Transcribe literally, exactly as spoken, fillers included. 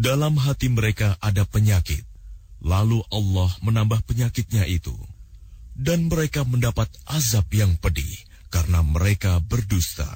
dalam hati mereka ada penyakit. Lalu Allah menambah penyakitnya itu. Dan mereka mendapat azab yang pedih karena mereka berdusta.